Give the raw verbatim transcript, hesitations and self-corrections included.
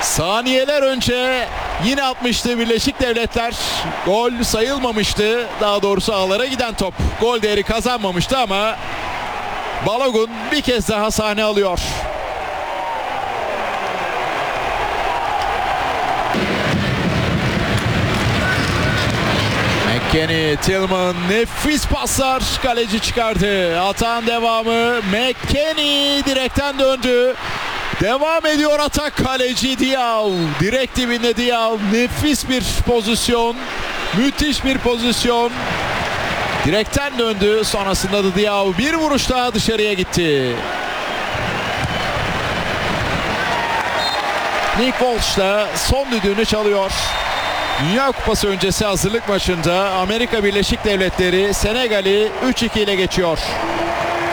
Saniyeler önce yine atmıştı Birleşik Devletler. Gol sayılmamıştı. Daha doğrusu ağlara giden top gol değeri kazanmamıştı ama Balogun bir kez daha sahne alıyor. McKennie, Tillman, nefis paslar, kaleci çıkardı. Atağın devamı, McKennie direkten döndü. Devam ediyor atak, kaleci Diaw. Direkt dibinde Diaw. Nefis bir pozisyon. Müthiş bir pozisyon. Direkten döndü. Sonrasında da Diaw bir vuruş daha dışarıya gitti. Nick Walsh da son düdüğünü çalıyor. Dünya Kupası öncesi hazırlık maçında Amerika Birleşik Devletleri Senegal'i üç iki ile geçiyor.